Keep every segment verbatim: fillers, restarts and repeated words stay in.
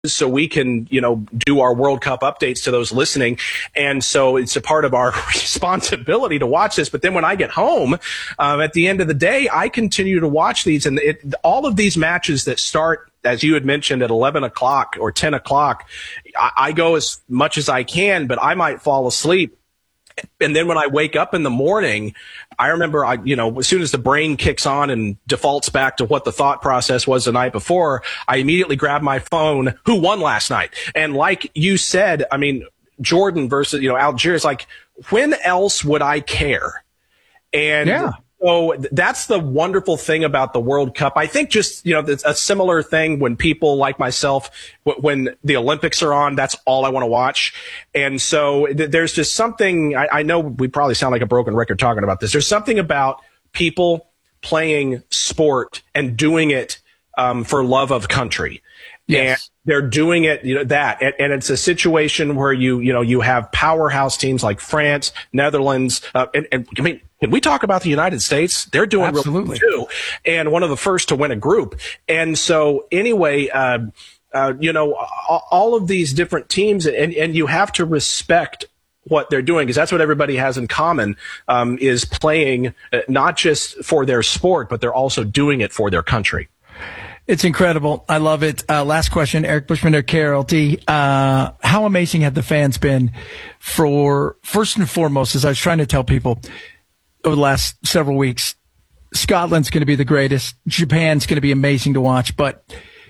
so we can, you know, do our World Cup updates to those listening. And so it's a part of our responsibility to watch this. But then when I get home, um, at the end of the day, I continue to watch these. And it, all of these matches that start, as you had mentioned, at eleven o'clock or ten o'clock, I, I go as much as I can, but I might fall asleep. And then when I wake up in the morning, I remember, I, you know, as soon as the brain kicks on and defaults back to what the thought process was the night before, I immediately grab my phone. Who won last night? And like you said, I mean, Jordan versus, you know, Algeria is like, when else would I care? And yeah. So that's the wonderful thing about the World Cup. I think just, you know, it's a similar thing when people like myself, when the Olympics are on, that's all I want to watch. And so there's just something, I, I know we probably sound like a broken record talking about this. There's something about people playing sport and doing it um, for love of country. Yes. And they're doing it, you know, that, and, and it's a situation where you, you know, you have powerhouse teams like France, Netherlands, uh, and, and I mean, can we talk about the United States? They're doing Absolutely. really well too, and one of the first to win a group. And so, anyway, uh, uh, you know, all of these different teams, and, and you have to respect what they're doing, because that's what everybody has in common, um, is playing uh, not just for their sport, but they're also doing it for their country. It's incredible. I love it. Uh, last question, Eric Bushman or K R L T. Uh, how amazing have the fans been for, first and foremost, as I was trying to tell people over the last several weeks, Scotland's going to be the greatest. Japan's going to be amazing to watch. But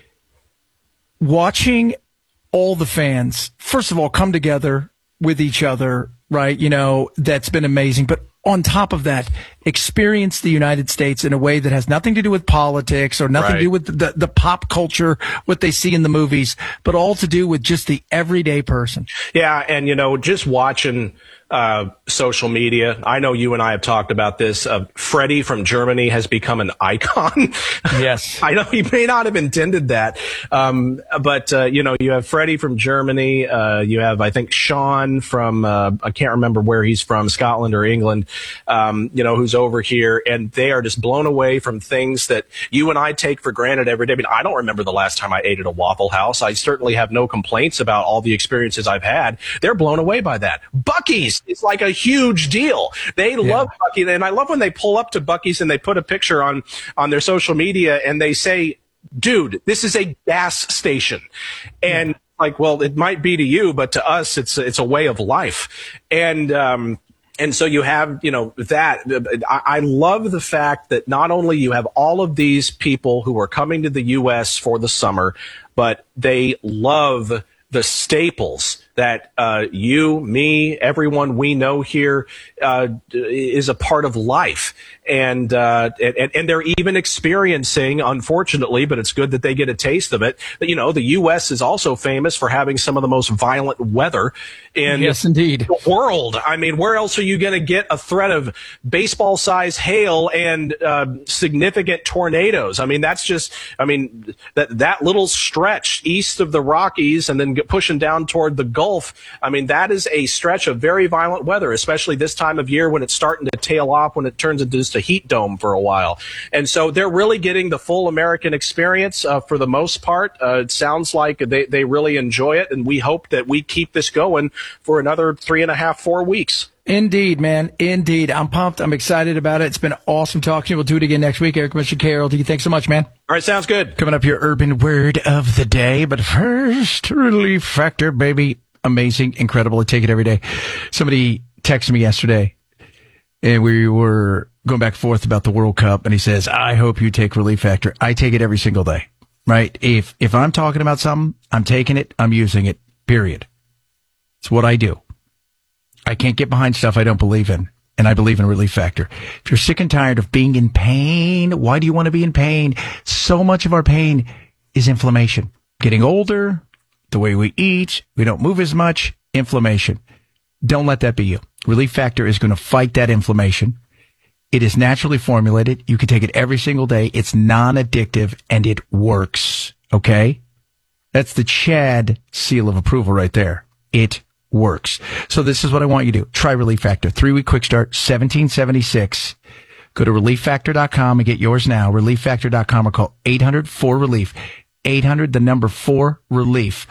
watching all the fans, first of all, come together with each other, right? You know, that's been amazing. But on top of that, experience the United States in a way that has nothing to do with politics or nothing right. to do with the, the pop culture, what they see in the movies, but all to do with just the everyday person. Yeah, and, you know, just watching uh social media, I know you and I have talked about this. Uh, Freddie from Germany has become an icon. Yes. I know he may not have intended that, um, but, uh, you know, you have Freddie from Germany. Uh, you have, I think, Sean from, uh, I can't remember where he's from, Scotland or England, um, you know, who's over here. And they are just blown away from things that you and I take for granted every day. I mean, I don't remember the last time I ate at a Waffle House. I certainly have no complaints about all the experiences I've had. They're blown away by that. Buc-ee's. It's like a huge deal. They yeah. love Buc-ee's, and I love when they pull up to Buc-ee's and they put a picture on, on their social media and they say, dude, this is a gas station. And yeah. like, well, it might be to you, but to us, it's, it's a way of life. And, um, and so you have, you know, that. I, I love the fact that not only you have all of these people who are coming to the U S for the summer, but they love the staples that uh, you, me, everyone we know here uh, is a part of life. And, uh, and and they're even experiencing, unfortunately, but it's good that they get a taste of it, that, you know, the U S is also famous for having some of the most violent weather in yes, indeed. the world. I mean, where else are you going to get a threat of baseball-sized hail and uh, significant tornadoes? I mean, that's just, I mean, that, that little stretch east of the Rockies and then pushing down toward the Gulf, I mean, that is a stretch of very violent weather, especially this time of year when it's starting to tail off, when it turns into just a heat dome for a while. And so they're really getting the full American experience uh, for the most part. Uh, it sounds like they, they really enjoy it, and we hope that we keep this going for another three and a half, four weeks. Indeed, man. Indeed. I'm pumped. I'm excited about it. It's been awesome talking to you. We'll do it again next week. Eric Bushman, K R L T. Thanks so much, man. All right, sounds good. Coming up, your urban word of the day. But first, Relief Factor, baby. Amazing, incredible. I take it every day. Somebody texted me yesterday, and we were going back and forth about the World Cup, and he says, I hope you take Relief Factor. I take it every single day, right? If if I'm talking about something, I'm taking it, I'm using it, period. It's what I do. I can't get behind stuff I don't believe in, and I believe in Relief Factor. If you're sick and tired of being in pain, why do you want to be in pain? So much of our pain is inflammation. Getting older, the way we eat, we don't move as much, inflammation. Don't let that be you. Relief Factor is going to fight that inflammation. It is naturally formulated. You can take it every single day. It's non-addictive, and it works. Okay? That's the Chad seal of approval right there. It works. So this is what I want you to do. Try Relief Factor. Three-week quick start, seventeen seventy-six. Go to relief factor dot com and get yours now. relief factor dot com or call eight hundred four relief. eight hundred, the number four, relief.